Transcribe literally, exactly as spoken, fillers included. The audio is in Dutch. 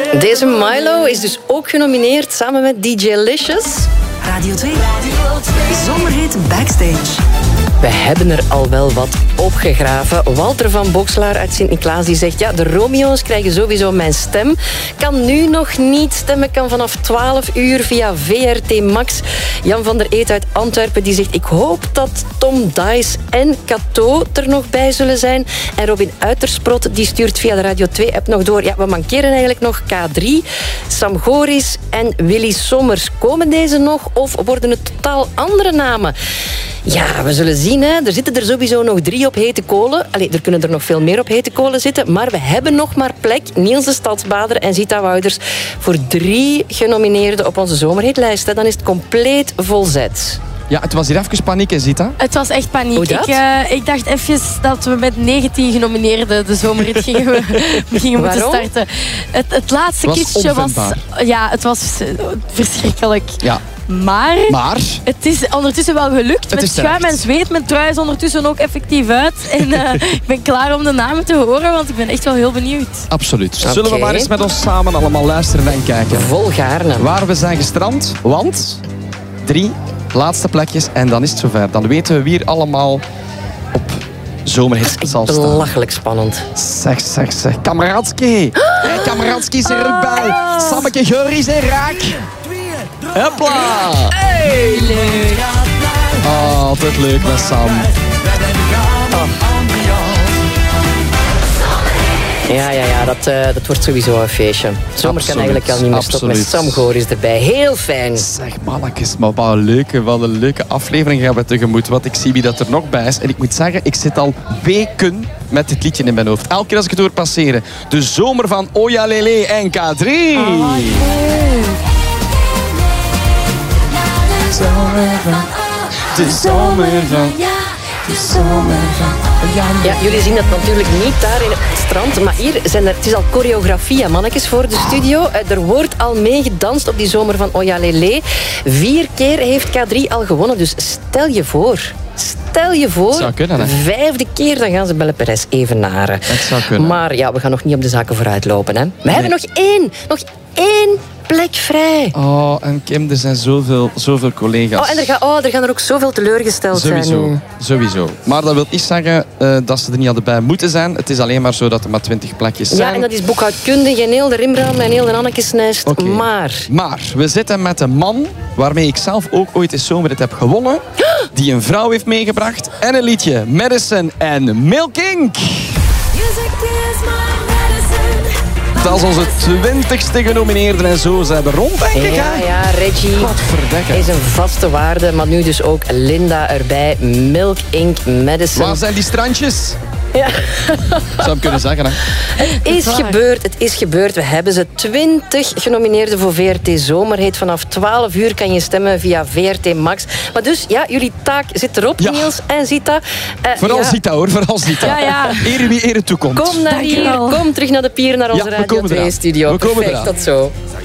Deze Milo is dus ook genomineerd samen met D J Licious. Radio twee. Zomerhit Backstage. We hebben er al wel wat opgegraven. Walter van Boxelaar uit Sint-Niklaas die zegt... ja, de Romeo's krijgen sowieso mijn stem. Kan nu nog niet stemmen. Kan vanaf twaalf uur via V R T Max. Jan van der Eet uit Antwerpen die zegt... ik hoop dat Tom Dice en Cato er nog bij zullen zijn. En Robin Uitersprot die stuurt via de Radio twee-app nog door... ja, we mankeren eigenlijk nog K drie, Sam Goris en Willy Sommers. Komen deze nog of worden het totaal andere namen? Ja, we zullen zien. Hè. Er zitten er sowieso nog drie op hete kolen. Allee, er kunnen er nog veel meer op hete kolen zitten. Maar we hebben nog maar plek. Niels de Stadsbader en Zita Wouders voor drie genomineerden op onze zomerhitlijst. Hè. Dan is het compleet volzet. Ja, het was hier even paniek, hè, Zita? Het was echt paniek. Hoe dat? Ik, uh, ik dacht even dat we met negentien genomineerden de zomerrit gingen, we, gingen moeten starten. Het, het laatste was kistje was... Ja, het was uh, verschrikkelijk. Ja. Maar, maar het is ondertussen wel gelukt. Met schuim en zweet. Mijn trui is ondertussen ook effectief uit. En uh, ik ben klaar om de namen te horen, want ik ben echt wel heel benieuwd. Absoluut. Okay. Zullen we maar eens met ons samen allemaal luisteren en kijken. Volgaarne. Waar we zijn gestrand, want drie laatste plekjes en dan is het zover. Dan weten we wie er allemaal op zomerhits zal staan. Belachelijk spannend. Zeg, zeg, zeg. Kameradski. Hey, Kameradski is er ook bij. Sammeke Geur is er raak. Hopla. Hey, leuk. Oh, altijd leuk met Sam. Oh. Ja, ja, ja, dat, uh, dat wordt sowieso een feestje. Zomer kan eigenlijk al niet meer stoppen met Sam Goris erbij. Heel fijn. Zeg, mannetjes, maar wat een leuke, wat een leuke aflevering gaan we tegemoet. Want ik zie wie dat er nog bij is. En ik moet zeggen, ik zit al weken met dit liedje in mijn hoofd. Elke keer als ik het hoor passeren. De zomer van Oya Lele en K drie. Oh, de zomer van... De zomer van... Ja, jullie zien dat natuurlijk niet daar in het strand, maar hier zijn er, het is al choreografie, hè, mannetjes, voor de studio. Er wordt al mee gedanst op die zomer van Oya Lele. Vier keer heeft K drie al gewonnen, dus stel je voor... Stel je voor, zou kunnen, hè? vijfde keer dan gaan ze Belle Perez evenaren. Dat zou kunnen. Maar ja, we gaan nog niet op de zaken vooruit lopen. Hè. We nee. hebben nog één, nog één plek vrij. Oh, en Kim, er zijn zoveel, zoveel collega's. Oh, en er, ga, oh, er gaan er ook zoveel teleurgesteld sowieso, zijn nu. Sowieso. Maar dat wil niet zeggen uh, dat ze er niet hadden bij moeten zijn. Het is alleen maar zo dat er maar twintig plekjes zijn. Ja, en dat is boekhoudkundig en heel de Rimbraam en heel de Annekesnest. Okay. Maar... Maar, we zitten met een man waarmee ik zelf ook ooit in zomerrit heb gewonnen. Die een vrouw heeft meegebracht. En een liedje. Madison en Milk Inc. Dat is onze twintigste genomineerde en zo zijn we rond, denk ik. Ja, ja, Reggie is een vaste waarde, maar nu dus ook Linda erbij. Milk Inc, Madison. Waar zijn die strandjes? Ja. Zou ik kunnen zeggen, hè? Het is gebeurd, het is gebeurd. We hebben ze twintig genomineerden voor V R T Zomerhit. Vanaf twaalf uur kan je stemmen via V R T Max. Maar dus, ja, jullie taak zit erop, ja. Niels en Zita. Uh, vooral ja. Zita, hoor. Vooral Zita. Ja, ja. Ere wie ere toekomt. Kom naar hier, kom terug naar de pier, naar onze ja, Radio twee-studio. We komen Perfect, tot zo.